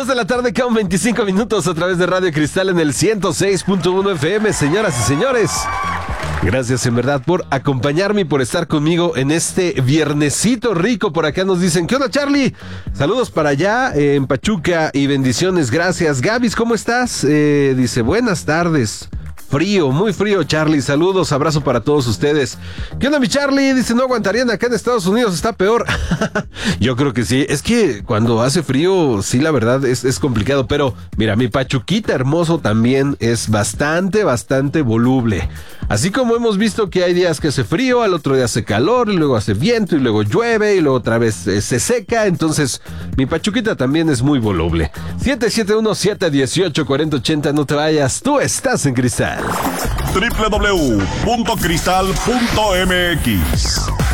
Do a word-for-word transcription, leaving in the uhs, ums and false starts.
Dos de la tarde, con veinticinco minutos a través de Radio Cristal en el ciento seis punto uno F M. Señoras y señores, gracias en verdad por acompañarme y por estar conmigo en este viernesito rico. Por acá nos dicen, ¿qué onda, Charlie? Saludos para allá eh, en Pachuca y bendiciones, gracias. Gabis, ¿cómo estás? Eh, dice, buenas tardes. Frío, muy frío, Charlie. Saludos, abrazo para todos ustedes. ¿Qué onda, mi Charlie? Dice, no aguantarían acá en Estados Unidos, está peor. Yo creo que sí. Es que cuando hace frío, sí, la verdad es, es complicado. Pero, mira, mi Pachuquita hermoso también es bastante, bastante voluble. Así como hemos visto que hay días que hace frío, al otro día hace calor, y luego hace viento, y luego llueve, y luego otra vez eh, se seca. Entonces, mi Pachuquita también es muy voluble. siete siete uno, siete uno ocho, cuatro cero ocho cero, no te vayas. Tú estás en Cristal. doble u doble u doble u punto cristal punto m x